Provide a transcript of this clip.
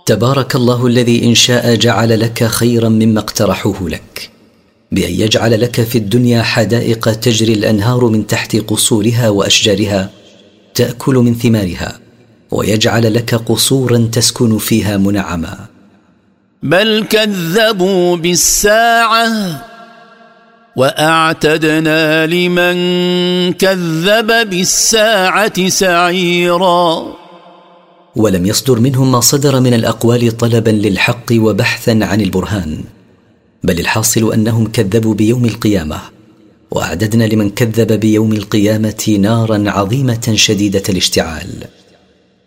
تبارك الله الذي إن شاء جعل لك خيرا مما اقترحوه لك، بأن يجعل لك في الدنيا حدائق تجري الأنهار من تحت قصورها وأشجارها تأكل من ثمارها، ويجعل لك قصورا تسكن فيها منعما. بل كذبوا بالساعة وأعتدنا لمن كذب بالساعة سعيرا. ولم يصدر منهم ما صدر من الأقوال طلبا للحق وبحثا عن البرهان، بل الحاصل أنهم كذبوا بيوم القيامة، وأعددنا لمن كذب بيوم القيامة نارا عظيمة شديدة الاشتعال.